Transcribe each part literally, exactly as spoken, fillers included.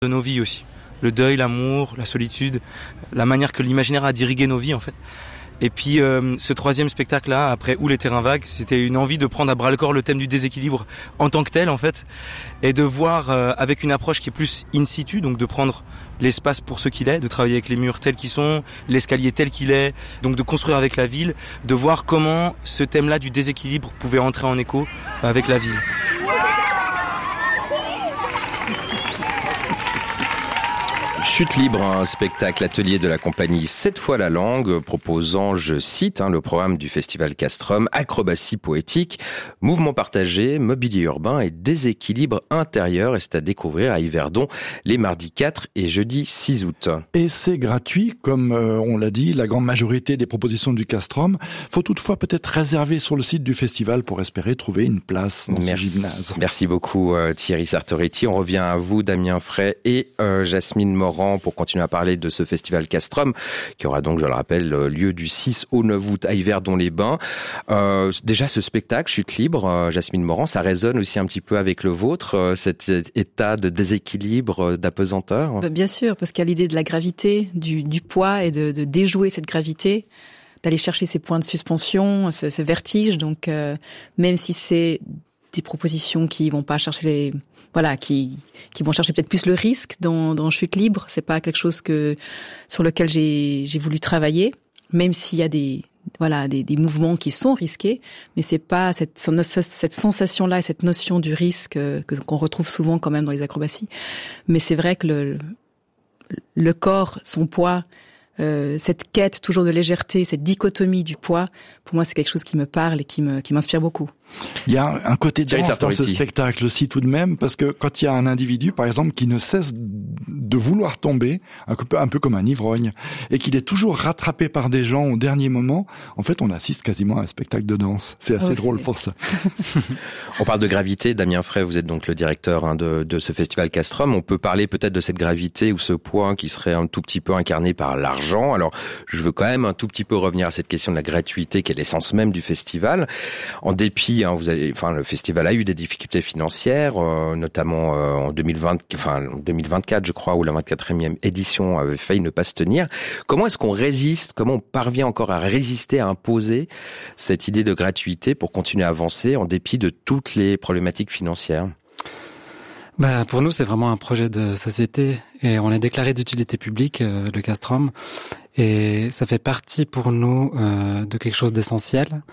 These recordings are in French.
de nos vies aussi. Le deuil, l'amour, la solitude, la manière que l'imaginaire a d'irriguer nos vies en fait. Et puis euh, ce troisième spectacle-là, après Où les terrains vagues, c'était une envie de prendre à bras-le-corps le thème du déséquilibre en tant que tel en fait, et de voir euh, avec une approche qui est plus in situ, donc de prendre l'espace pour ce qu'il est, de travailler avec les murs tels qu'ils sont, l'escalier tel qu'il est, donc de construire avec la ville, de voir comment ce thème-là du déséquilibre pouvait entrer en écho avec la ville. Chute libre, un spectacle atelier de la compagnie Cette fois la langue, proposant, je cite, hein, le programme du festival Castrum, acrobatie poétique, mouvement partagé, mobilier urbain et déséquilibre intérieur. Et c'est à découvrir à Yverdon les mardis quatre et jeudi six août. Et c'est gratuit, comme euh, on l'a dit, la grande majorité des propositions du Castrum. Faut toutefois peut-être réserver sur le site du festival pour espérer trouver une place dans Merci. ce gymnase. Merci beaucoup euh, Thierry Sartoretti. On revient à vous Damien Fray et euh, Jasmine Morand pour continuer à parler de ce festival Castrum qui aura donc, je le rappelle, lieu du six au neuf août à Yverdon-les-Bains. Euh, déjà ce spectacle, Chute libre, euh, Jasmine Morand, ça résonne aussi un petit peu avec le vôtre, euh, cet état de déséquilibre, euh, d'apesanteur. Bien sûr, parce qu'il y a l'idée de la gravité, du, du poids et de, de déjouer cette gravité, d'aller chercher ces points de suspension, ce, ce vertige. Donc euh, même si c'est des propositions qui vont pas chercher les, voilà, qui qui vont chercher peut-être plus le risque dans dans Chute libre, c'est pas quelque chose que sur lequel j'ai j'ai voulu travailler, même s'il y a des voilà des des mouvements qui sont risqués, mais c'est pas cette cette sensation là et cette notion du risque que qu'on retrouve souvent quand même dans les acrobaties. Mais c'est vrai que le le corps, son poids, Euh, cette quête toujours de légèreté, cette dichotomie du poids, pour moi c'est quelque chose qui me parle et qui me qui m'inspire beaucoup. Il y a un côté danse dans ce spectacle aussi tout de même, parce que quand il y a un individu, par exemple, qui ne cesse de vouloir tomber, un peu, un peu comme un ivrogne, et qu'il est toujours rattrapé par des gens au dernier moment, en fait on assiste quasiment à un spectacle de danse. C'est assez oh, drôle c'est... pour ça. On parle de gravité, Damien Fray, vous êtes donc le directeur hein, de, de ce festival Castrum. On peut parler peut-être de cette gravité ou ce poids hein, qui serait un tout petit peu incarné par l'argent. Alors je veux quand même un tout petit peu revenir à cette question de la gratuité qui est l'essence même du festival. En dépit Hein, vous avez, enfin, le festival a eu des difficultés financières, euh, notamment euh, en deux mille vingt, enfin en deux mille vingt-quatre, je crois, où la vingt-quatrième édition avait failli ne pas se tenir. Comment est-ce qu'on résiste, comment on parvient encore à résister, à imposer cette idée de gratuité pour continuer à avancer en dépit de toutes les problématiques financières ? Ben, pour nous, c'est vraiment un projet de société et on est déclaré d'utilité publique, euh, le Castrum, et ça fait partie pour nous euh, de quelque chose d'essentiel.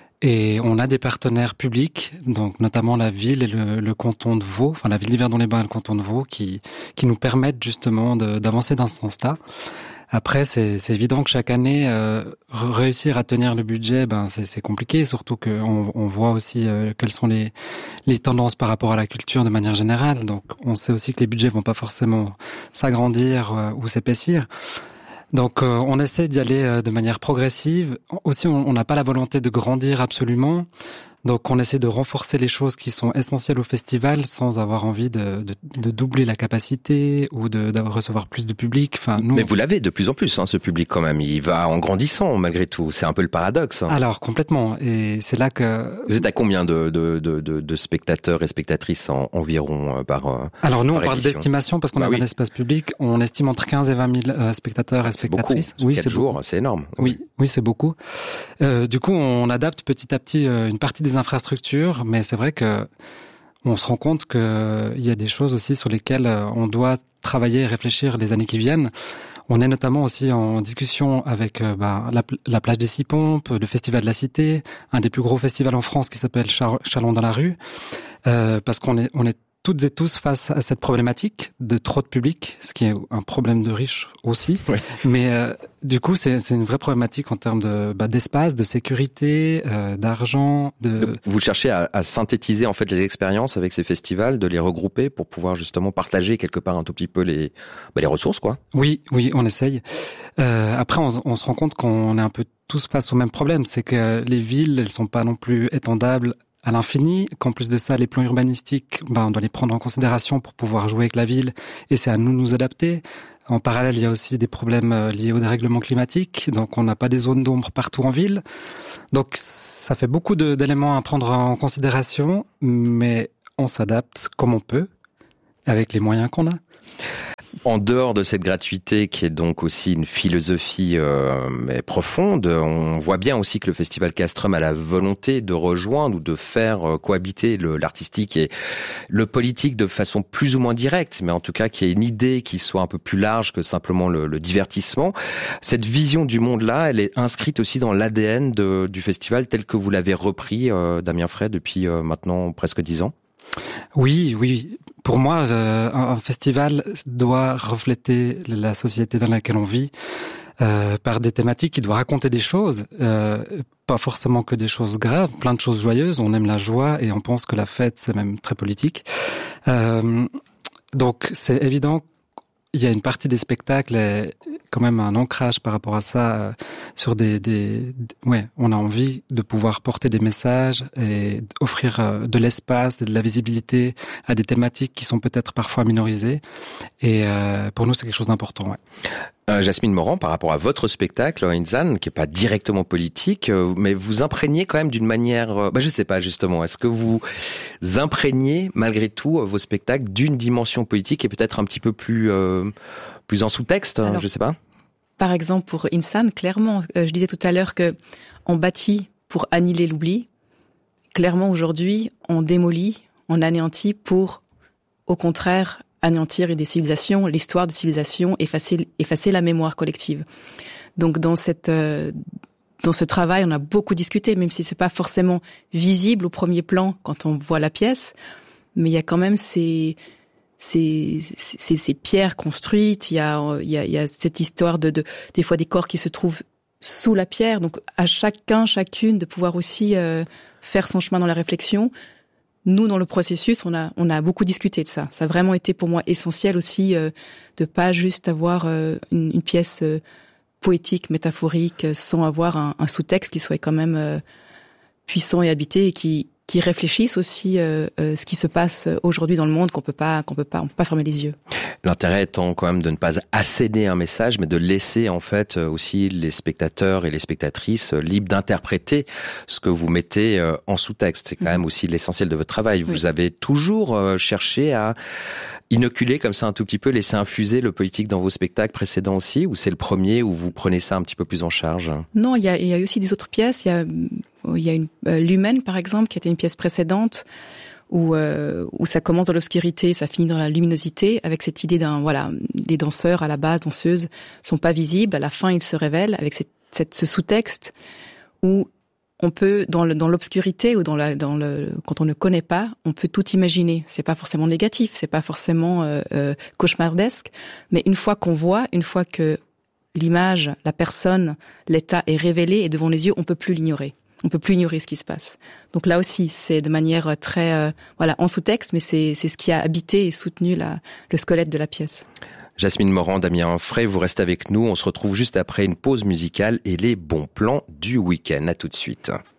Et on a des partenaires publics, donc notamment la ville et le, le canton de Vaud, enfin la ville d'Yverdon-les-Bains et le canton de Vaud, qui qui nous permettent justement de, d'avancer dans ce sens-là. Après, c'est, c'est évident que chaque année, euh, réussir à tenir le budget, ben c'est, c'est compliqué, surtout qu'on on voit aussi euh, quelles sont les les tendances par rapport à la culture de manière générale. Donc, on sait aussi que les budgets vont pas forcément s'agrandir euh, ou s'épaissir. Donc euh, on essaie d'y aller euh, de manière progressive. Aussi, on n'a pas la volonté de grandir absolument. Donc on essaie de renforcer les choses qui sont essentielles au festival sans avoir envie de, de, de doubler la capacité ou de, de recevoir plus de public. Enfin, nous, mais vous l'avez de plus en plus, hein, ce public quand même. Il va en grandissant malgré tout. C'est un peu le paradoxe. Hein. Alors complètement. Et c'est là que... Vous êtes à combien de, de, de, de, de spectateurs et spectatrices en, environ euh, par euh, Alors nous, par on parle édition. d'estimation parce qu'on bah a oui. un espace public. On estime entre quinze et vingt mille euh, spectateurs et spectatrices. C'est beaucoup. Oui, quatre c'est jours, beaucoup. C'est énorme. Oui, oui, oui c'est beaucoup. Euh, du coup, on adapte petit à petit euh, une partie des infrastructures. Mais c'est vrai que on se rend compte que il y a des choses aussi sur lesquelles on doit travailler et réfléchir les années qui viennent. On est notamment aussi en discussion avec bah, la, la plage des Six Pompes, le Festival de la Cité, un des plus gros festivals en France qui s'appelle Char- Chalon dans la rue, euh, parce qu'on est on est toutes et tous face à cette problématique de trop de public, ce qui est un problème de riches aussi. Oui. Mais euh, du coup, c'est, c'est une vraie problématique en termes de bah, d'espace, de sécurité, euh, d'argent. De... Vous cherchez à, à synthétiser en fait les expériences avec ces festivals, de les regrouper pour pouvoir justement partager quelque part un tout petit peu les bah, les ressources, quoi. Oui, oui, on essaye. Euh, après, on, on se rend compte qu'on est un peu tous face au même problème, c'est que les villes, elles sont pas non plus étendables à l'infini, qu'en plus de ça, les plans urbanistiques, ben, on doit les prendre en considération pour pouvoir jouer avec la ville, et c'est à nous de nous adapter. En parallèle, il y a aussi des problèmes liés au dérèglement climatique, donc on n'a pas des zones d'ombre partout en ville. Donc ça fait beaucoup de, d'éléments à prendre en considération, mais on s'adapte comme on peut, avec les moyens qu'on a. En dehors de cette gratuité qui est donc aussi une philosophie euh, mais profonde, on voit bien aussi que le Festival Castrum a la volonté de rejoindre ou de faire euh, cohabiter le, l'artistique et le politique de façon plus ou moins directe, mais en tout cas qu'il y ait une idée qui soit un peu plus large que simplement le, le divertissement. Cette vision du monde-là, elle est inscrite aussi dans l'A D N de, du festival tel que vous l'avez repris, euh, Damien Frey, depuis euh, maintenant presque dix ans. Oui, oui. Pour moi, euh, un festival doit refléter la société dans laquelle on vit euh, par des thématiques qui doivent raconter des choses, euh, pas forcément que des choses graves, plein de choses joyeuses. On aime la joie et on pense que la fête, c'est même très politique. Euh, donc, c'est évident. Il y a une partie des spectacles, et quand même un ancrage par rapport à ça, euh, sur des, des, des, ouais, on a envie de pouvoir porter des messages et offrir euh, de l'espace et de la visibilité à des thématiques qui sont peut-être parfois minorisées. Et euh, pour nous, c'est quelque chose d'important. Ouais. Euh, Jasmine Morand, par rapport à votre spectacle, Inzan, qui est pas directement politique, euh, mais vous imprégnez quand même d'une manière, euh, bah je sais pas justement, est-ce que vous imprégnez malgré tout euh, vos spectacles d'une dimension politique et peut-être un petit peu plus euh, plus en sous-texte, Alors, je sais pas. Par exemple pour Inzan, clairement, euh, je disais tout à l'heure que on bâtit pour annihiler l'oubli. Clairement aujourd'hui, on démolit, on anéantit pour, au contraire, anéantir des civilisations, l'histoire de civilisation, effacer, effacer la mémoire collective. Donc dans cette, euh, dans ce travail, on a beaucoup discuté, même si c'est pas forcément visible au premier plan quand on voit la pièce, mais il y a quand même ces, ces, ces, ces pierres construites. Il y a, il y a, il y a cette histoire de, de, des fois des corps qui se trouvent sous la pierre. Donc à chacun, chacune, de pouvoir aussi euh, faire son chemin dans la réflexion. Nous, dans le processus, on a on a beaucoup discuté de ça. Ça a vraiment été pour moi essentiel aussi euh, de pas juste avoir euh, une, une pièce euh, poétique, métaphorique, euh, sans avoir un, un sous-texte qui soit quand même euh, puissant et habité et qui qui réfléchisse aussi euh, euh, ce qui se passe aujourd'hui dans le monde, qu'on peut pas qu'on peut pas on peut pas fermer les yeux. L'intérêt étant quand même de ne pas asséner un message, mais de laisser en fait aussi les spectateurs et les spectatrices libres d'interpréter ce que vous mettez en sous-texte. C'est quand même aussi l'essentiel de votre travail. Vous oui. avez toujours cherché à inoculer comme ça un tout petit peu, laisser infuser le politique dans vos spectacles précédents aussi, ou c'est le premier où vous prenez ça un petit peu plus en charge? Non, il y a, il y a aussi des autres pièces. Il y a, il y a une euh, Lumen par exemple, qui était une pièce précédente où euh, où ça commence dans l'obscurité, ça finit dans la luminosité, avec cette idée d'un voilà, les danseurs à la base, danseuses, sont pas visibles. À la fin, ils se révèlent avec cette, cette ce sous-texte où on peut, dans, le, dans l'obscurité ou dans, la, dans le, quand on ne connaît pas, on peut tout imaginer. C'est pas forcément négatif, c'est pas forcément euh, euh, cauchemardesque, mais une fois qu'on voit, une fois que l'image, la personne, l'état est révélé et devant les yeux, on peut plus l'ignorer. On peut plus ignorer ce qui se passe. Donc là aussi, c'est de manière très, euh, voilà, en sous-texte, mais c'est, c'est ce qui a habité et soutenu la, le squelette de la pièce. Jasmine Morand, Damien Frey, vous restez avec nous. On se retrouve juste après une pause musicale et les bons plans du week-end. À tout de suite.